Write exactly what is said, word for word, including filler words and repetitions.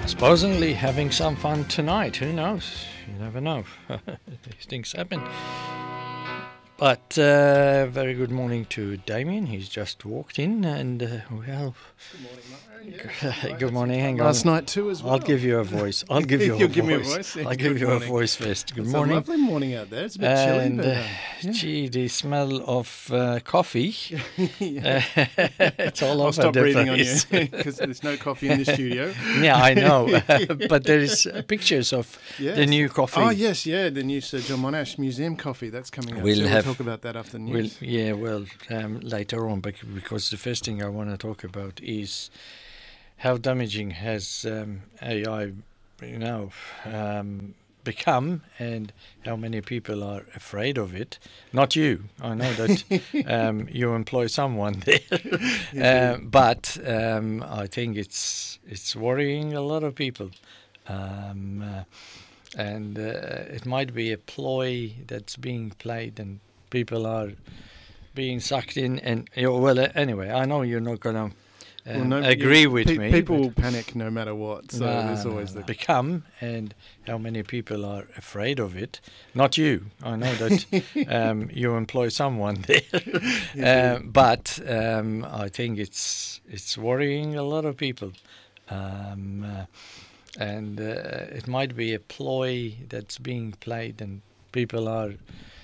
Supposedly having some fun tonight. Who knows? You never know. These things happen. But uh, very good morning to Damien. He's just walked in, and uh, well, good morning, Mark. Yeah, good morning. Hang last on. night too, as well. I'll give you a voice. I'll give you a You'll voice. give me a voice. Yeah, I'll give good you morning. a voice first. Good It's morning. a lovely morning out there. It's a bit chilly, And but uh, uh, yeah. gee, the smell of uh, coffee. Yeah. uh, it's all I'll over stop the breathing place. on you because there's no coffee in the studio. Yeah, I know. But there is uh, pictures of Yes. the new coffee. Oh yes, yeah, the new Sir John Monash Museum coffee that's coming out. We'll so have- we'll talk about that after the Well, news. yeah, well, um, later on, bec- because the first thing I want to talk about is how damaging has um, A I, you know, um, become, and how many people are afraid of it. Not you. I know that um, you employ someone there, um, but um, I think it's it's worrying a lot of people. Um, uh, and uh, it might be a ploy that's being played, and people are being sucked in. And you know, well, uh, anyway, I know you're not gonna um, Well, no- agree yeah, with pe- me. People but- will panic no matter what. So No, there's no, always no. the become, and how many people are afraid of it. Not you. I know that um, you employ someone there, um, but um, I think it's it's worrying a lot of people. Um, uh, and uh, it might be a ploy that's being played, and people are